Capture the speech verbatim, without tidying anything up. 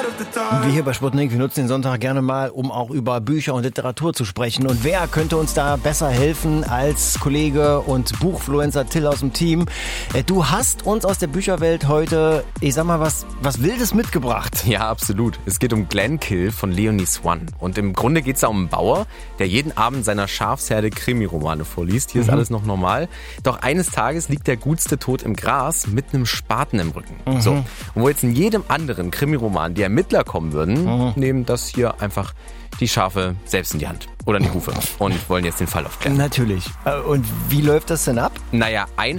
Wir hier bei Sputnik, wir nutzen den Sonntag gerne mal, um auch über Bücher und Literatur zu sprechen. Und wer könnte uns da besser helfen als Kollege und Buchfluencer Till aus dem Team? Du hast uns aus der Bücherwelt heute, ich sag mal, was, was Wildes mitgebracht. Ja, absolut. Es geht um Glenkill von Leonie Swann. Und im Grunde geht es da um einen Bauer, der jeden Abend seiner Schafsherde Krimiromane vorliest. Hier mhm. ist alles noch normal. Doch eines Tages liegt der Gutste tot im Gras mit einem Spaten im Rücken. Mhm. So. Und wo jetzt in jedem anderen Krimiroman die Ermittler kommen würden, mhm. nehmen das hier einfach die Schafe selbst in die Hand. Oder in die Hufe. Und wollen jetzt den Fall aufklären. Natürlich. Und wie läuft das denn ab? Naja, ein